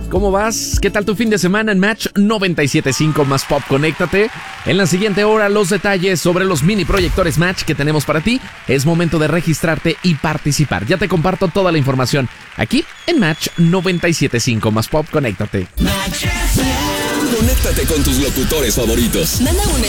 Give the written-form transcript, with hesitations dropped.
¿Cómo vas? ¿Qué tal tu fin de semana en Match 97.5 más Pop? Conéctate. En la siguiente hora, los detalles sobre los mini proyectores Match que tenemos para ti. Es momento de registrarte y participar. Ya te comparto toda la información aquí en Match 97.5 más Pop. Conéctate. Conéctate con tus locutores favoritos. Manda un